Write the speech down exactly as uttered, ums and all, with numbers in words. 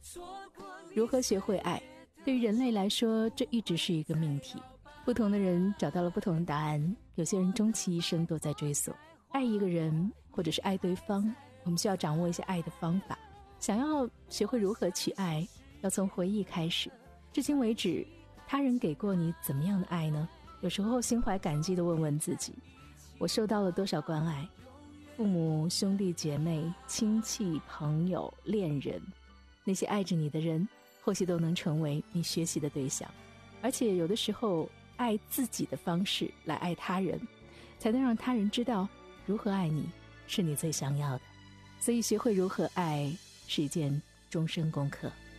如何学会爱，对于人类来说，这一直是一个命题。不同的人找到了不同的答案，有些人终其一生都在追索。爱一个人或者是爱对方，我们需要掌握一些爱的方法。想要学会如何去爱，要从回忆开始。至今为止，他人给过你怎么样的爱呢？有时候心怀感激地问问自己，我受到了多少关爱？父母、兄弟姐妹、亲戚、朋友、恋人，那些爱着你的人，或许都能成为你学习的对象。而且有的时候，爱自己的方式来爱他人，才能让他人知道如何爱你是你最想要的。所以学会如何爱是一件终身功课。